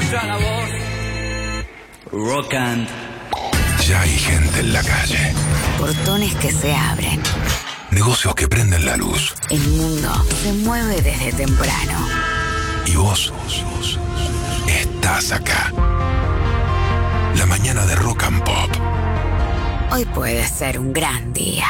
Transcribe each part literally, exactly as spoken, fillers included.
escucha la voz. Rock and. Ya hay gente en la calle. Portones que se abren. Negocios que prenden la luz. El mundo se mueve desde temprano. Y vos estás acá. La mañana de Rock and Pop. Hoy puede ser un gran día.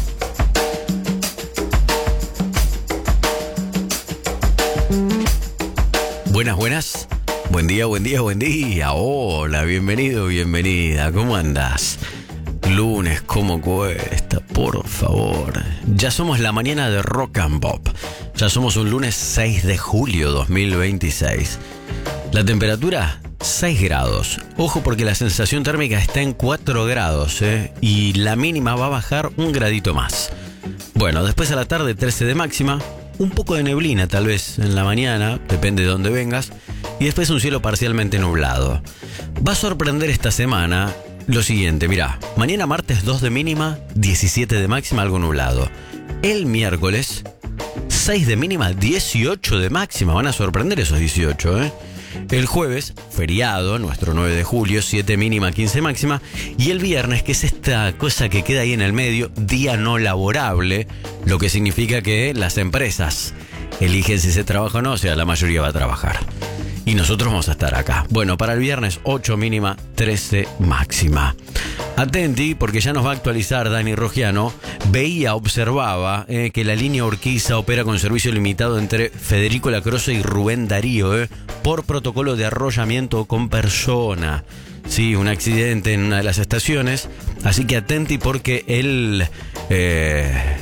Buenas, buenas. Buen día, buen día, buen día. Hola, bienvenido, bienvenida. ¿Cómo andás? Lunes, ¿cómo cuesta? Por favor. Ya somos la mañana de Rock and Pop. Ya somos un lunes seis de julio dos mil veintiséis. La temperatura, seis grados. Ojo porque la sensación térmica está en cuatro grados, ¿eh? Y la mínima va a bajar un gradito más. Bueno, después a la tarde trece de máxima. Un poco de neblina tal vez en la mañana, depende de dónde vengas. Y después un cielo parcialmente nublado. Va a sorprender esta semana lo siguiente, mirá. Mañana martes dos de mínima, diecisiete de máxima, algo nublado. El miércoles seis de mínima, dieciocho de máxima. Van a sorprender esos dieciocho, ¿eh? El jueves, feriado, nuestro nueve de julio, siete mínima, quince máxima. Y el viernes, que es esta cosa que queda ahí en el medio, día no laborable, lo que significa que las empresas eligen si se trabaja o no, o sea, la mayoría va a trabajar. Y nosotros vamos a estar acá. Bueno, para el viernes, ocho mínima, trece máxima. Atenti, porque ya nos va a actualizar Dani Rogiano. Veía, observaba eh, que la línea Urquiza opera con servicio limitado entre Federico Lacroze y Rubén Darío, eh, por protocolo de arrollamiento con persona. Sí, un accidente en una de las estaciones. Así que atenti porque el... Eh,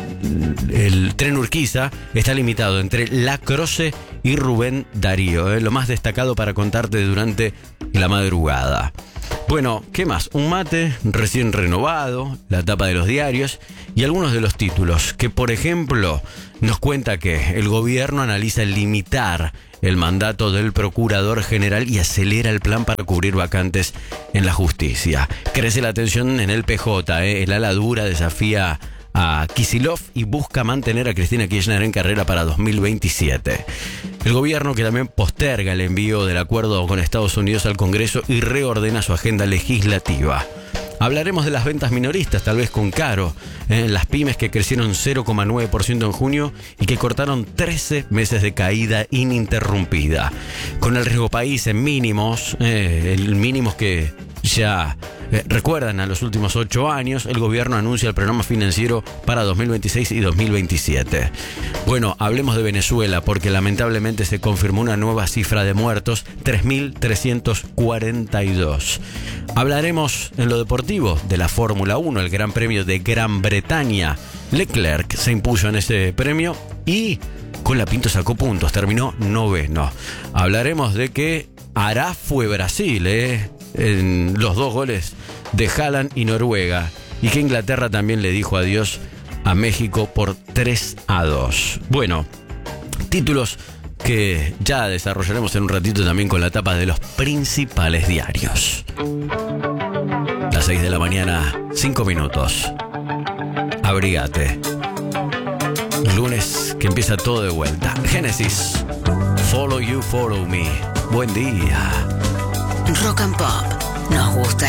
El tren Urquiza está limitado entre Lacroze y Rubén Darío, ¿eh? Lo más destacado para contarte durante la madrugada. Bueno, ¿qué más? Un mate recién renovado, la tapa de los diarios y algunos de los títulos que, por ejemplo, nos cuenta que el gobierno analiza limitar el mandato del procurador general y acelera el plan para cubrir vacantes en la justicia. Crece la tensión en el P J, ¿eh? El ala dura desafía a Kicillof y busca mantener a Cristina Kirchner en carrera para dos mil veintisiete. El gobierno, que también posterga el envío del acuerdo con Estados Unidos al Congreso y reordena su agenda legislativa. Hablaremos de las ventas minoristas, tal vez con Caro, ¿eh? Las pymes que crecieron cero coma nueve por ciento en junio y que cortaron trece meses de caída ininterrumpida. Con el riesgo país en mínimos, eh, el mínimos que ya eh, recuerdan a los últimos ocho años, el gobierno anuncia el programa financiero para dos mil veintiséis y dos mil veintisiete. Bueno, hablemos de Venezuela porque lamentablemente se confirmó una nueva cifra de muertos, tres mil trescientos cuarenta y dos. Hablaremos en lo deportivo de la Fórmula uno, el Gran Premio de Gran Bretaña. Leclerc se impuso en ese premio y Colapinto sacó puntos, terminó noveno. Hablaremos de que hará fue Brasil, ¿eh? En los dos goles de Haaland y Noruega, y que Inglaterra también le dijo adiós a México por tres a dos. Bueno, títulos que ya desarrollaremos en un ratito también con la tapa de los principales diarios. Las seis de la mañana, cinco minutos. Abrigate. Lunes que empieza todo de vuelta. Génesis. Follow you, follow me. Buen día. Rock and Pop. Nos gusta